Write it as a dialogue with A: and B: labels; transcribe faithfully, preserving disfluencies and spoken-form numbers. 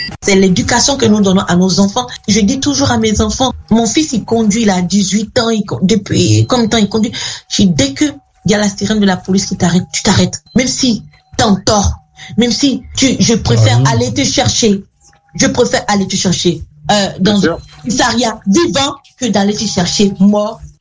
A: C'est l'éducation que nous donnons à nos enfants. Je dis toujours à mes enfants, mon fils, il conduit, il a dix-huit ans, il, depuis combien de temps il conduit? Je dis, dès que il y a la sirène de la police qui t'arrête, tu t'arrêtes. Même si t'es en tort, même si tu, je préfère ah, oui. aller te chercher, je préfère aller te chercher euh, dans une commissariat vivant que d'aller te chercher mort